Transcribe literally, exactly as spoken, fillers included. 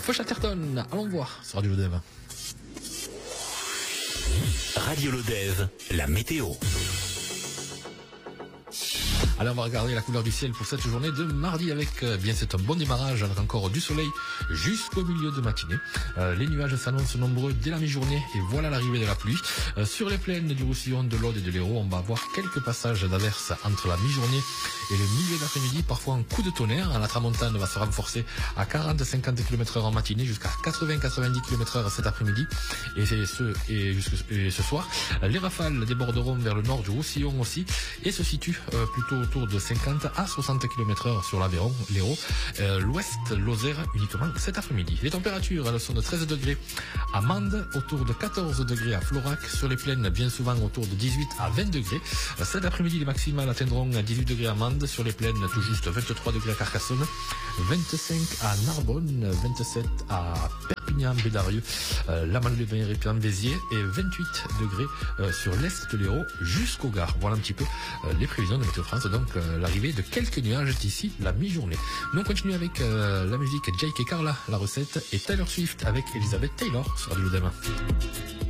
Feu Chatterton, allons voir sur Radio Lodève. Radio Lodève, la météo. Allez, on va regarder la couleur du ciel pour cette journée de mardi avec, euh, bien c'est un bon démarrage avec encore du soleil jusqu'au milieu de matinée. Euh, les nuages s'annoncent nombreux dès la mi-journée et voilà l'arrivée de la pluie. Euh, sur les plaines du Roussillon, de l'Aude et de l'Hérault, on va avoir quelques passages d'averses entre la mi-journée et le milieu d'après-midi, parfois un coup de tonnerre. La tramontane va se renforcer à quarante à cinquante kilomètres heure en matinée jusqu'à quatre-vingts à quatre-vingt-dix kilomètres heure cet après-midi et, ce, et, jusque, et ce soir. Les rafales déborderont vers le nord du Roussillon aussi et se situent euh, plutôt autour de cinquante à soixante kilomètres heure sur l'Aveyron, l'Hérault, euh, l'Ouest, Lozère uniquement cet après-midi. Les températures, elles sont de treize degrés à Mende, autour de quatorze degrés à Florac, sur les plaines bien souvent autour de dix-huit à vingt degrés. Cet après-midi, les maximales atteindront dix-huit degrés à Mende, sur les plaines tout juste vingt-trois degrés à Carcassonne, vingt-cinq à Narbonne, vingt-sept à Perpignan, Bédarieux, euh, La Manne-le-Bain, Répian, Béziers et vingt-huit degrés euh, sur l'Est de l'Hérault jusqu'au Gard. Voilà un petit peu euh, les prévisions de Météo France, donc euh, l'arrivée de quelques nuages d'ici la mi-journée. Nous on continue avec euh, la musique Jake et Carla, la recette, et Taylor Swift avec Elizabeth Taylor sur Radio Lodève.